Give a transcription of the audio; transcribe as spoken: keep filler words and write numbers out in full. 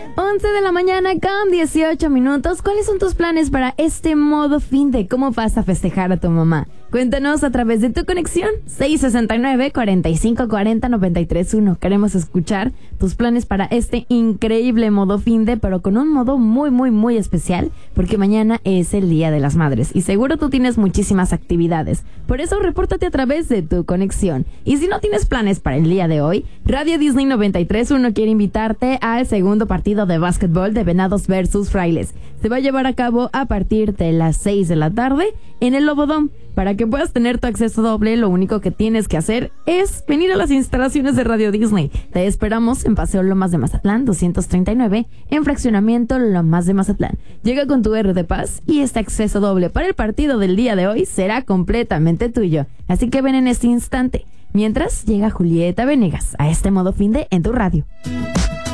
once de la mañana con dieciocho minutos. ¿Cuáles son tus planes para este modo fin de? ¿Cómo vas a festejar a tu mamá? Cuéntanos a través de tu conexión seis sesenta y nueve, cuarenta y cinco cuarenta, noventa y tres uno. Queremos escuchar tus planes para este increíble modo fin de, pero con un modo muy, muy, muy especial, porque mañana es el Día de las Madres y seguro tú tienes muchísimas actividades. Por eso, repórtate a través de tu conexión. Y si no tienes planes para el día de hoy, Radio Disney noventa y tres uno quiere invitarte al segundo partido de básquetbol de Venados versus Frailes. Se va a llevar a cabo a partir de las seis de la tarde en el Lobodom. Para que puedas tener tu acceso doble, lo único que tienes que hacer es venir a las instalaciones de Radio Disney. Te esperamos en Paseo Lomas de Mazatlán doscientos treinta y nueve, en Fraccionamiento Lomas de Mazatlán. Llega con tu R de Paz y este acceso doble para el partido del día de hoy será completamente tuyo. Así que ven en este instante. Mientras llega Julieta Venegas a este modo fin de en tu radio.